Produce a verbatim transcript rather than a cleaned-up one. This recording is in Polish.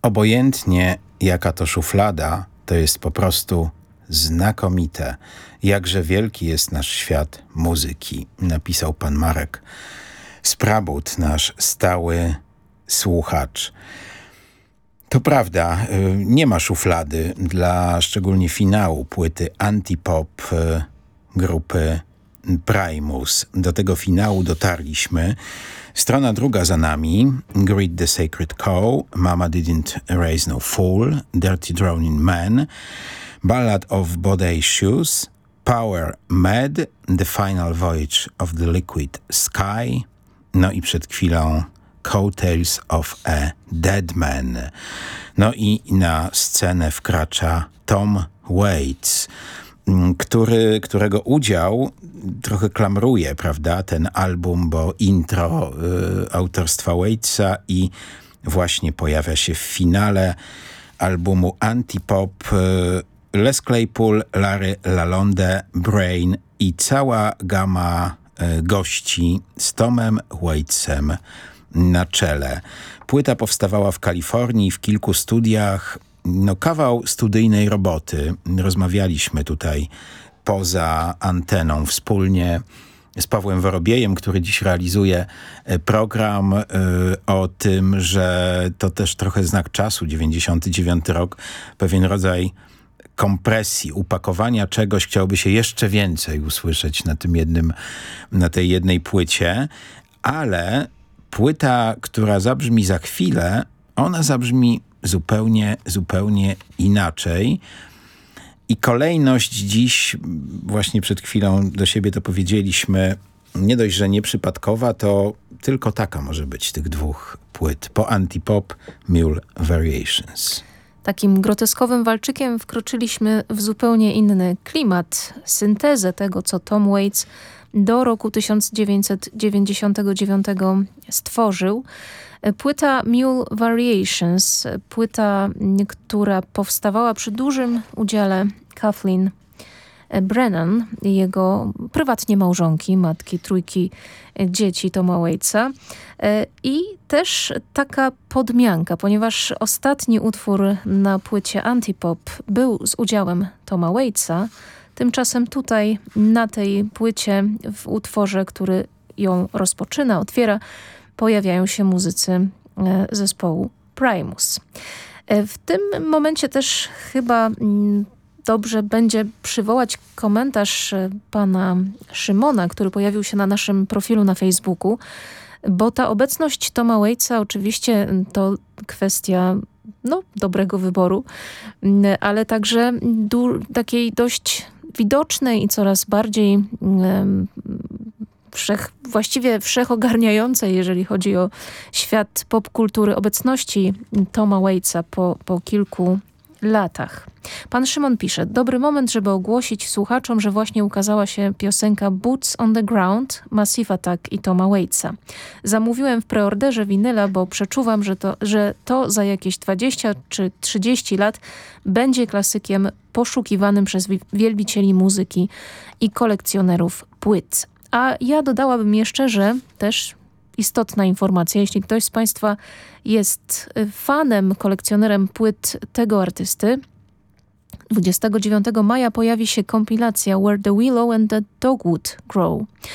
Obojętnie jaka to szuflada, to jest po prostu znakomite. Jakże wielki jest nasz świat muzyki, napisał pan Marek Sprabut, nasz stały słuchacz. To prawda, nie ma szuflady dla szczególnie finału płyty Antipop grupy Primus. Do tego finału dotarliśmy. Strona druga za nami. Greet the Sacred Cow, Mama Didn't Raise No Fool, Dirty Drowning Man, Ballad of Body Shoes, Power Mad, The Final Voyage of the Liquid Sky, no i przed chwilą Coattails of a Dead Man. No i na scenę wkracza Tom Waits, który, którego udział trochę klamruje, prawda, ten album, bo intro y, autorstwa Waitsa i właśnie pojawia się w finale albumu Antipop y, Les Claypool, Larry Lalonde, Brain i cała gama y, gości z Tomem Waitsem na czele. Płyta powstawała w Kalifornii, w kilku studiach. No, kawał studyjnej roboty. Rozmawialiśmy tutaj poza anteną wspólnie z Pawłem Worobiejem, który dziś realizuje program y, o tym, że to też trochę znak czasu, dziewięćdziesiąty dziewiąty rok, pewien rodzaj kompresji, upakowania czegoś, chciałoby się jeszcze więcej usłyszeć na tym jednym, na tej jednej płycie, ale płyta, która zabrzmi za chwilę, ona zabrzmi zupełnie, zupełnie inaczej. I kolejność dziś, właśnie przed chwilą do siebie to powiedzieliśmy, nie dość, że nieprzypadkowa, to tylko taka może być tych dwóch płyt. Po Antipop, Mule Variations. Takim groteskowym walczykiem wkroczyliśmy w zupełnie inny klimat, syntezę tego, co Tom Waits do roku tysiąc dziewięćset dziewięćdziesiątego dziewiątego stworzył. Płyta Mule Variations, płyta, która powstawała przy dużym udziale Kathleen Brennan, jego prywatnie małżonki, matki trójki dzieci Toma Waitsa. I też taka podmianka, ponieważ ostatni utwór na płycie Antipop był z udziałem Toma Waitsa, tymczasem tutaj na tej płycie w utworze, który ją rozpoczyna, otwiera, pojawiają się muzycy zespołu Primus. W tym momencie też chyba dobrze będzie przywołać komentarz pana Szymona, który pojawił się na naszym profilu na Facebooku, bo ta obecność Toma Waitsa oczywiście to kwestia no, dobrego wyboru, ale także du- takiej dość widocznej i coraz bardziej um, Wszech, właściwie wszechogarniającej, jeżeli chodzi o świat popkultury, obecności Toma Waitsa po, po kilku latach. Pan Szymon pisze: dobry moment, żeby ogłosić słuchaczom, że właśnie ukazała się piosenka Boots on the Ground, Massive Attack i Toma Waitsa. Zamówiłem w preorderze winyla, bo przeczuwam, że to, że to za jakieś dwadzieścia czy trzydzieści lat będzie klasykiem poszukiwanym przez wielbicieli muzyki i kolekcjonerów płyt. A ja dodałabym jeszcze, że też istotna informacja, jeśli ktoś z Państwa jest fanem, kolekcjonerem płyt tego artysty, dwudziestego dziewiątego maja pojawi się kompilacja Where the Willow and the Dogwood Grow.